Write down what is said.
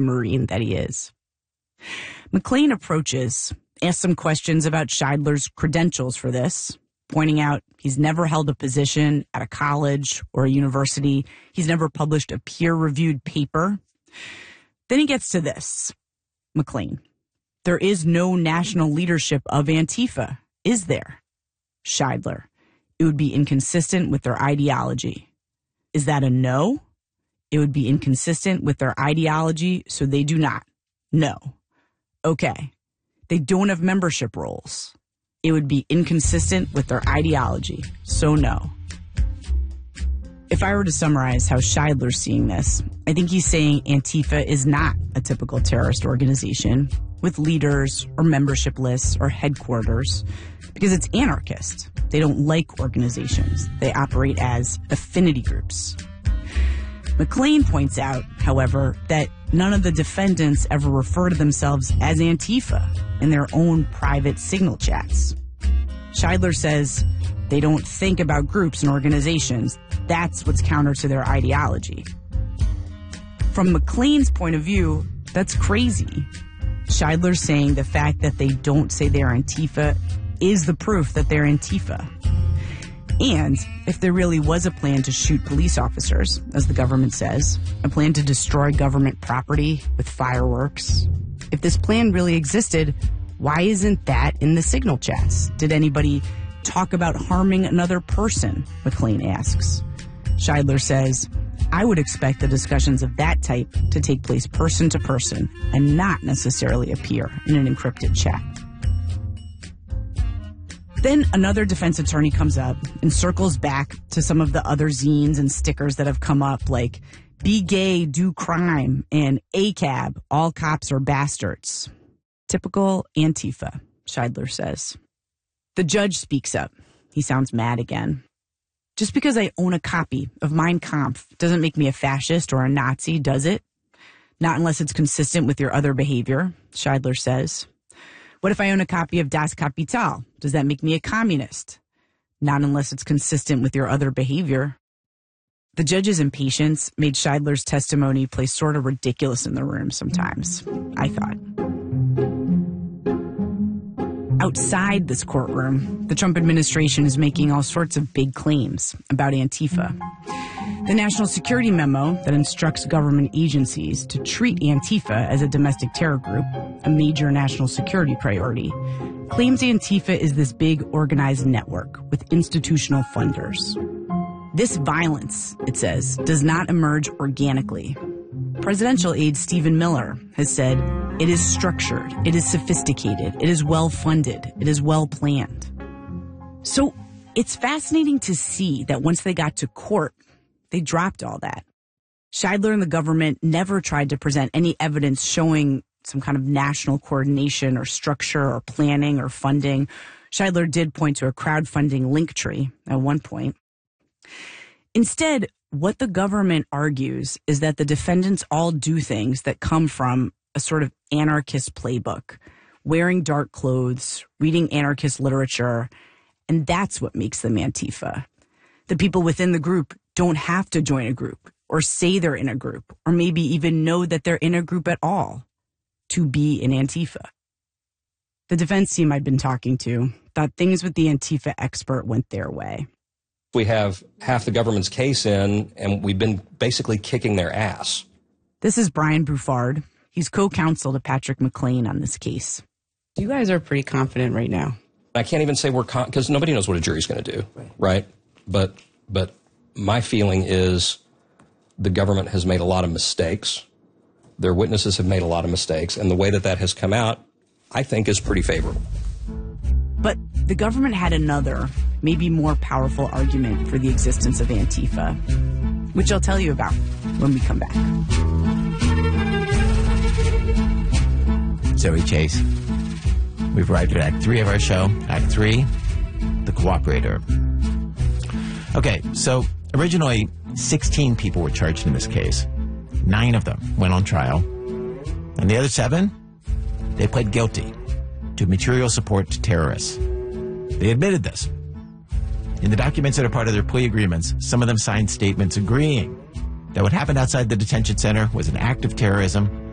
Marine that he is. McClain approaches, asks some questions about Scheidler's credentials for this, pointing out he's never held a position at a college or a university. He's never published a peer-reviewed paper. Then he gets to this. McClain: there is no national leadership of Antifa, is there? Scheidler: it would be inconsistent with their ideology. Is that a no? It would be inconsistent with their ideology, so they do not. No. Okay. They don't have membership rolls. It would be inconsistent with their ideology, so no. If I were to summarize how Scheidler's seeing this, I think he's saying Antifa is not a typical terrorist organization with leaders or membership lists or headquarters, because it's anarchist. They don't like organizations. They operate as affinity groups. McClain points out, however, that none of the defendants ever refer to themselves as Antifa in their own private signal chats. Scheidler says they don't think about groups and organizations. That's what's counter to their ideology. From McClain's point of view, that's crazy. Scheidler's saying the fact that they don't say they're Antifa is the proof that they're Antifa. And if there really was a plan to shoot police officers, as the government says, a plan to destroy government property with fireworks, if this plan really existed, why isn't that in the signal chats? Did anybody talk about harming another person? McClain asks. Scheidler says, I would expect the discussions of that type to take place person to person and not necessarily appear in an encrypted chat. Then another defense attorney comes up and circles back to some of the other zines and stickers that have come up, like "Be gay, do crime" and "ACAB, all cops are bastards." Typical Antifa, Scheidler says. The judge speaks up. He sounds mad again. Just because I own a copy of Mein Kampf doesn't make me a fascist or a Nazi, does it? Not unless it's consistent with your other behavior, Scheidler says. What if I own a copy of Das Kapital? Does that make me a communist? Not unless it's consistent with your other behavior. The judge's impatience made Scheidler's testimony play sort of ridiculous in the room sometimes, I thought. Outside this courtroom, the Trump administration is making all sorts of big claims about Antifa. The National Security Memo that instructs government agencies to treat Antifa as a domestic terror group, a major national security priority, claims Antifa is this big organized network with institutional funders. This violence, it says, does not emerge organically. Presidential aide Stephen Miller has said, it is structured, it is sophisticated, it is well-funded, it is well-planned. So it's fascinating to see that once they got to court, they dropped all that. Scheidler and the government never tried to present any evidence showing some kind of national coordination or structure or planning or funding. Scheidler did point to a crowdfunding link tree at one point. Instead, what the government argues is that the defendants all do things that come from a sort of anarchist playbook, wearing dark clothes, reading anarchist literature, and that's what makes them Antifa. The people within the group don't have to join a group or say they're in a group or maybe even know that they're in a group at all to be an Antifa. The defense team I'd been talking to thought things with the Antifa expert went their way. We have half the government's case in, and we've been basically kicking their ass. This is Brian Bouffard. He's co-counsel to Patrick McClain on this case. You guys are pretty confident right now. I can't even say we're because nobody knows what a jury's going to do, right? But my feeling is the government has made a lot of mistakes. Their witnesses have made a lot of mistakes, and the way that has come out, I think, is pretty favorable. But the government had another, maybe more powerful argument for the existence of Antifa, which I'll tell you about when we come back. Zoe Chase. We've arrived at Act 3 of our show. Act 3, The Cooperator. Okay, so originally 16 people were charged in this case. 9 of them went on trial. And the other 7, they pled guilty to material support to terrorists. They admitted this. In the documents that are part of their plea agreements, some of them signed statements agreeing that what happened outside the detention center was an act of terrorism